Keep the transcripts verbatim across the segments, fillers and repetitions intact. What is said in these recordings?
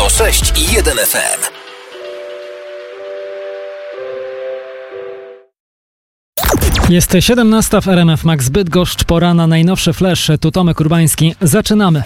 sto sześć i jeden F M. Jest siedemnasta w R M F Max Bydgoszcz, pora na najnowszy flash. Tu Tomek Urbański. Zaczynamy.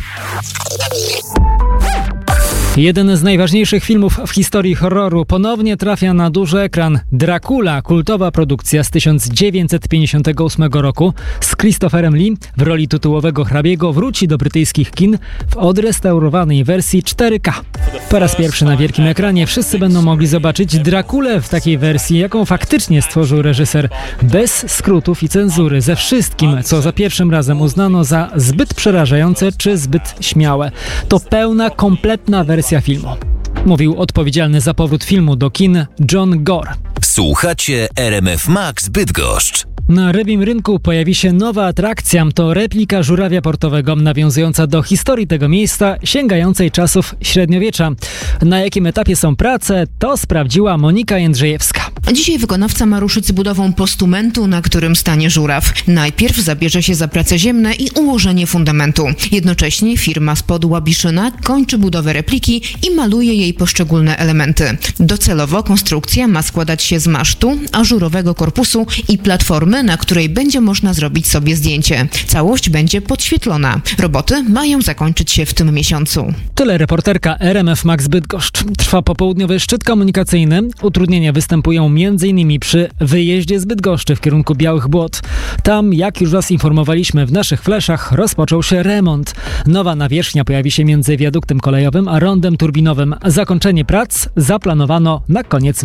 Jeden z najważniejszych filmów w historii horroru ponownie trafia na duży ekran. Dracula, kultowa produkcja z tysiąc dziewięćset pięćdziesiątego ósmego roku z Christopherem Lee w roli tytułowego hrabiego wróci do brytyjskich kin w odrestaurowanej wersji cztery K. Po raz pierwszy na wielkim ekranie wszyscy będą mogli zobaczyć Draculę w takiej wersji, jaką faktycznie stworzył reżyser, bez skrótów i cenzury, ze wszystkim, co za pierwszym razem uznano za zbyt przerażające czy zbyt śmiałe. To pełna, kompletna wersja filmu. Mówił odpowiedzialny za powrót filmu do kin John Gore. Słuchacie R M F Max Bydgoszcz. Na Rybim Rynku pojawi się nowa atrakcja. To replika żurawia portowego, nawiązująca do historii tego miejsca, sięgającej czasów średniowiecza. Na jakim etapie są prace, to sprawdziła Monika Jędrzejewska. Dzisiaj wykonawca ma ruszyć z budową postumentu, na którym stanie żuraw. Najpierw zabierze się za prace ziemne i ułożenie fundamentu. Jednocześnie firma spod Łabiszyna kończy budowę repliki i maluje jej poszczególne elementy. Docelowo konstrukcja ma składać się z masztu, ażurowego korpusu i platformy, na której będzie można zrobić sobie zdjęcie. Całość będzie podświetlona. Roboty mają zakończyć się w tym miesiącu. Tyle reporterka R M F Max Bydgoszcz. Trwa popołudniowy szczyt komunikacyjny. Utrudnienia występują między innymi przy wyjeździe z Bydgoszczy w kierunku Białych Błot. Tam, jak już Was informowaliśmy w naszych fleszach, rozpoczął się remont. Nowa nawierzchnia pojawi się między wiaduktem kolejowym a rondem turbinowym. Zakończenie prac zaplanowano na koniec